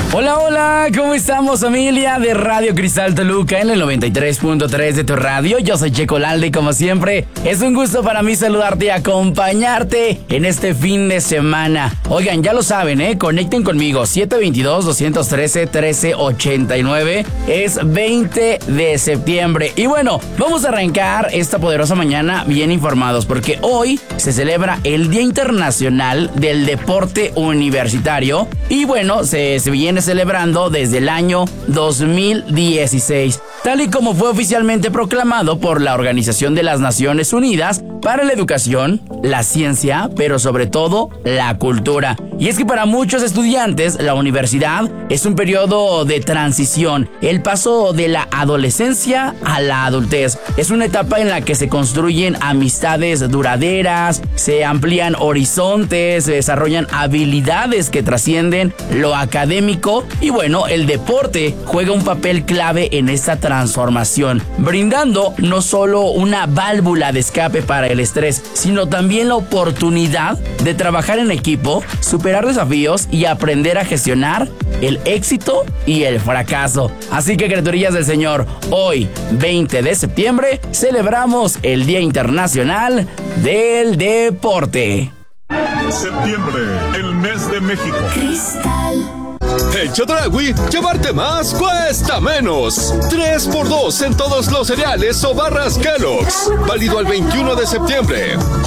Hola, hola, ¿cómo estamos, familia de Radio Cristal Toluca en el 93.3 de tu radio? Yo soy Checo Lalde y como siempre, es un gusto para mí saludarte y acompañarte en este fin de semana. Oigan, ya lo saben, conecten conmigo, 722-213-1389, es 20 de septiembre. Y bueno, vamos a arrancar esta poderosa mañana bien informados, porque hoy se celebra el Día Internacional del Deporte Universitario. Y bueno, se viene celebrando desde el año 2016, tal y como fue oficialmente proclamado por la Organización de las Naciones Unidas para la Educación, la Ciencia, pero sobre todo la cultura. Y es que para muchos estudiantes, la universidad es un periodo de transición, el paso de la adolescencia a la adultez. Es una etapa en la que se construyen amistades duraderas, se amplían horizontes, se desarrollan habilidades que trascienden lo académico y bueno, el deporte juega un papel clave en esta transformación, brindando no solo una válvula de escape para el estrés, sino también la oportunidad de trabajar en equipo, superar desafíos y aprender a gestionar el éxito y el fracaso. Así que, criaturillas del Señor, hoy, 20 de septiembre, celebramos el Día Internacional del Deporte. Septiembre, el mes de México. Cristal. En Chedraui, llevarte más cuesta menos. 3x2 en todos los cereales o barras Kellogg's. Válido al 21 de septiembre.